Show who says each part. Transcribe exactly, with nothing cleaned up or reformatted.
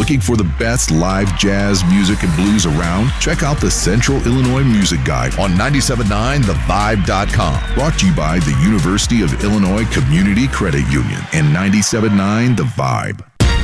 Speaker 1: Looking for the best live jazz, music, and blues around? Check out the Central Illinois Music Guide on ninety-seven point nine the vibe dot com. Brought to you by the University of Illinois Community Credit Union and ninety-seven point nine The Vibe.